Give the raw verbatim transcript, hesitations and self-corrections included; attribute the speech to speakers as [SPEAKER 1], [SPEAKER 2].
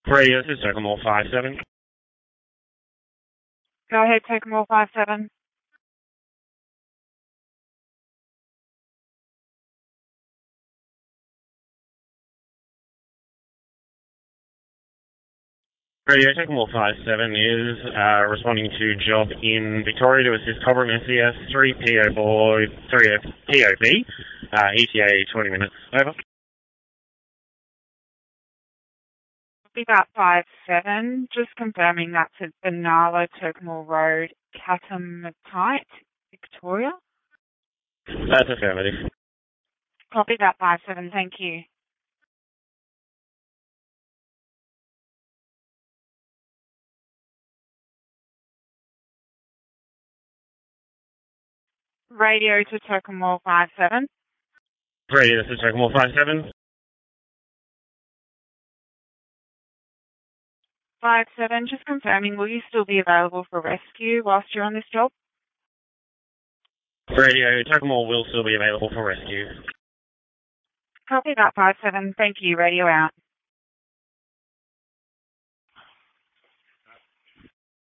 [SPEAKER 1] Radio, this is Tokemore five seven.
[SPEAKER 2] Go ahead, Tokemore five seven.
[SPEAKER 1] Radio, Tokemore five seven is uh, responding to job in Victoria to assist Cobram S E S three P O four three P O B, uh, E T A twenty minutes. Over.
[SPEAKER 2] Copy that five seven. Just confirming that's at Benalla, Tokemore Road, Catamatite, Victoria.
[SPEAKER 1] That's affirmative.
[SPEAKER 2] Copy that five seven. Thank you. Radio to Tokemore five seven.
[SPEAKER 1] Radio, this is Tokemore five seven.
[SPEAKER 2] five seven, just confirming, will you still be available for rescue whilst you're on this job?
[SPEAKER 1] Radio, Tokemore will still be available for rescue.
[SPEAKER 2] Copy that five seven. Thank you. Radio out.